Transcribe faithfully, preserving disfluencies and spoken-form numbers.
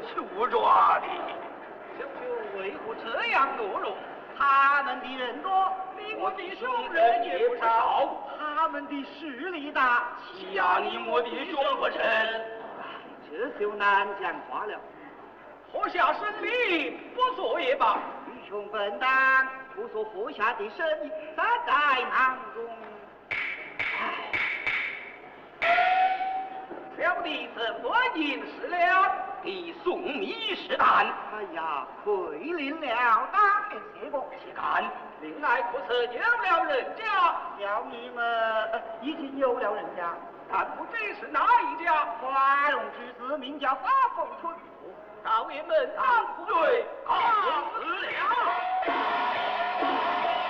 出抓的。 小舅为何这样懦弱？他们的人多，你我的兄人也不少，他们的势力大， 欺压你我的兄不成？ 这就难讲话了。 喝下生米，不做也罢。 愚穷笨蛋，不做喝下的生意，在在囊中。小弟怎么饮食了？ 你送米食蛋。 哎呀，亏领了当面谢过， 岂敢！ 另外可是有了人家，小你们、呃、已经有了人家， 但不知是哪一家。 花荣之子名叫法凤春， 少爷们当对告辞了。